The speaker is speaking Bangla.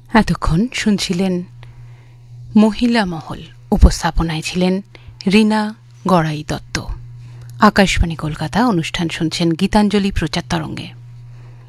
এতক্ষণ শুনছিলেন মহিলা মহল, উপস্থাপনায় ছিলেন রীনা গড়াই দত্ত। আকাশবাণী কলকাতা, অনুষ্ঠান শুনছেন গীতাঞ্জলি প্রচার তরঙ্গে।